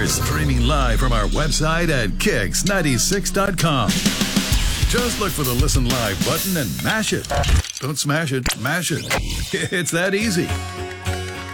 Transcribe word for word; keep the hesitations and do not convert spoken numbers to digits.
We're streaming live from our website at kicks ninety-six dot com. Just look for the Listen Live button and mash it. Don't smash it, mash it. It's that easy.